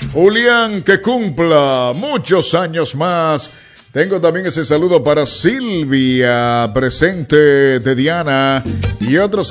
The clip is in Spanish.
Julián, que cumpla muchos años más. Tengo también ese saludo para Silvia, presente de Diana, y otros